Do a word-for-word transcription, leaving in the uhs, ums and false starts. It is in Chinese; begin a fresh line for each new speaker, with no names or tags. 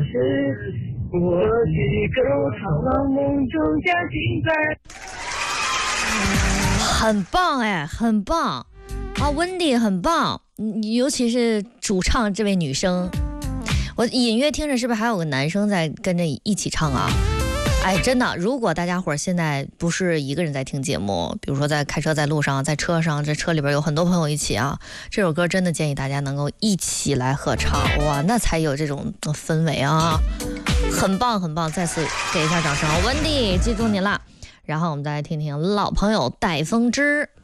是我几个苍老梦中加精彩。
很棒哎，很棒啊 ，Wendy 很棒，尤其是主唱这位女生，我隐约听着是不是还有个男生在跟着一起唱啊？哎，真的，如果大家伙现在不是一个人在听节目，比如说在开车、在路上、在车上，这车里边有很多朋友一起啊，这首歌真的建议大家能够一起来合唱，哇，那才有这种氛围啊，很棒很棒，再次给一下掌声，温迪，记住你了。然后我们再来听听老朋友戴风之。